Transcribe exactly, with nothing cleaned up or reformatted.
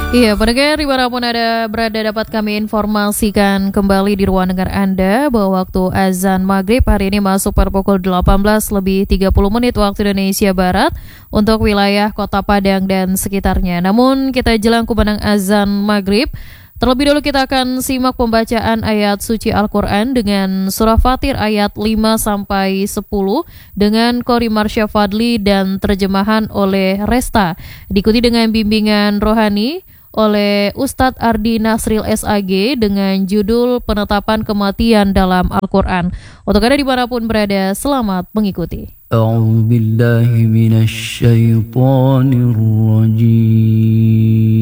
Iya, pendengar dimanapun ada berada dapat kami informasikan kembali di ruang dengar Anda bahwa waktu azan maghrib hari ini masuk pada pukul delapan belas lebih tiga puluh menit waktu Indonesia Barat untuk wilayah Kota Padang dan sekitarnya. Namun kita jelang kumandang azan maghrib, terlebih dahulu kita akan simak pembacaan ayat suci Al-Quran dengan surah Fatir ayat lima sampai sepuluh dengan Qori Marsha Fadli dan terjemahan oleh Resta. Diikuti dengan bimbingan rohani oleh Ustadz Ardi Nasril S A G dengan judul Penetapan Kematian dalam Al-Quran. Untuk Anda dimanapun berada, selamat mengikuti. A'udzu billahi minasy syaithanir rajim.